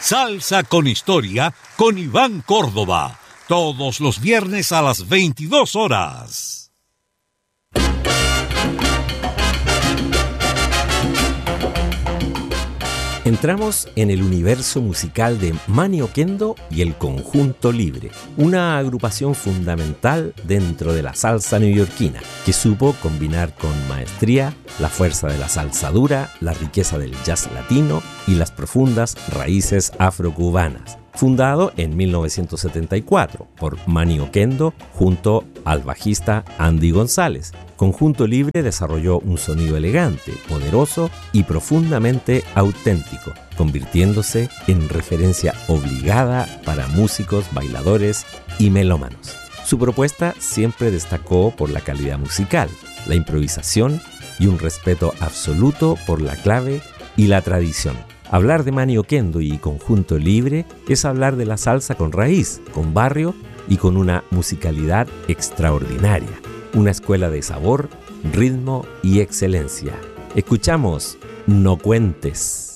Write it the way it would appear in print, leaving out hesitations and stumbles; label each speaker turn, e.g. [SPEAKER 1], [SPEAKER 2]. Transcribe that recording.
[SPEAKER 1] Salsa con Historia con Iván Córdoba, todos los viernes a las 22 horas.
[SPEAKER 2] Entramos en el universo musical de Manny Oquendo y el Conjunto Libre, una agrupación fundamental dentro de la salsa neoyorquina, que supo combinar con maestría la fuerza de la salsa dura, la riqueza del jazz latino y las profundas raíces afrocubanas. Fundado en 1974 por Manny Oquendo junto al bajista Andy González, Conjunto Libre desarrolló un sonido elegante, poderoso y profundamente auténtico, convirtiéndose en referencia obligada para músicos, bailadores y melómanos. Su propuesta siempre destacó por la calidad musical, la improvisación y un respeto absoluto por la clave y la tradición. Hablar de Manny Oquendo y Conjunto Libre es hablar de la salsa con raíz, con barrio y con una musicalidad extraordinaria. Una escuela de sabor, ritmo y excelencia. Escuchamos No Cuentes.